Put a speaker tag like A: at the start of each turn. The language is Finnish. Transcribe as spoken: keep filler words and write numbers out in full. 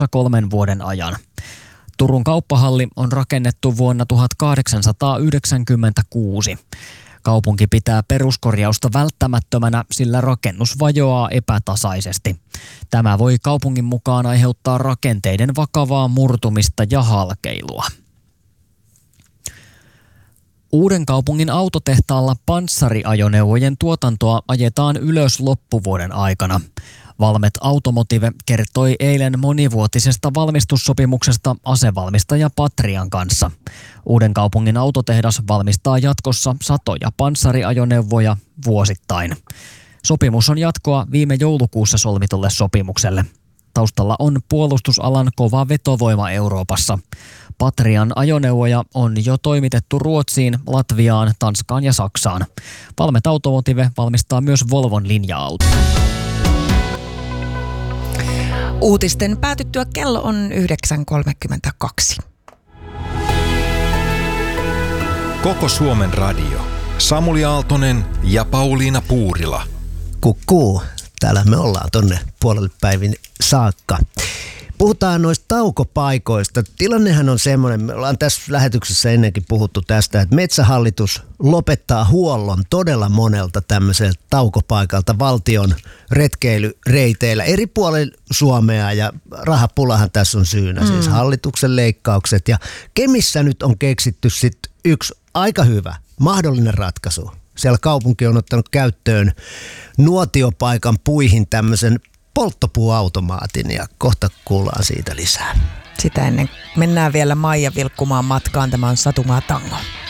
A: kolmen vuoden ajan. Turun kauppahalli on rakennettu vuonna tuhatkahdeksansataayhdeksänkymmentäkuusi. Kaupunki pitää peruskorjausta välttämättömänä, sillä rakennus vajoaa epätasaisesti. Tämä voi kaupungin mukaan aiheuttaa rakenteiden vakavaa murtumista ja halkeilua. Uudenkaupungin autotehtaalla panssariajoneuvojen tuotantoa ajetaan ylös loppuvuoden aikana. Valmet Automotive kertoi eilen monivuotisesta valmistussopimuksesta asevalmistaja Patrian kanssa. Uudenkaupungin autotehdas valmistaa jatkossa satoja panssariajoneuvoja vuosittain. Sopimus on jatkoa viime joulukuussa solmitulle sopimukselle. Taustalla on puolustusalan kova vetovoima Euroopassa. Patrian ajoneuvoja on jo toimitettu Ruotsiin, Latviaan, Tanskaan ja Saksaan. Valmet Automotive valmistaa myös Volvon linja-autoja.
B: Uutisten päätyttyä kello on yhdeksän kolmekymmentäkaksi.
C: Koko Suomen radio. Samuli Aaltonen ja Pauliina Puurila.
D: Kukkuu. Täällä me ollaan tonne puolelle päivin saakka. Puhutaan noista taukopaikoista. Tilannehan on semmoinen, me ollaan tässä lähetyksessä ennenkin puhuttu tästä, että Metsähallitus lopettaa huollon todella monelta tämmöiseltä taukopaikalta valtion retkeilyreiteillä eri puolilla Suomea, ja rahapulahan tässä on syynä, mm. siis hallituksen leikkaukset. Ja Kemissä nyt on keksitty sitten yksi aika hyvä mahdollinen ratkaisu. Siellä kaupunki on ottanut käyttöön nuotiopaikan puihin tämmöisen polttopuuautomaatin, ja kohta kuullaan siitä lisää.
B: Sitä ennen mennään vielä Maija vilkkumaan matkaan. Tämä on Satumaa Tango.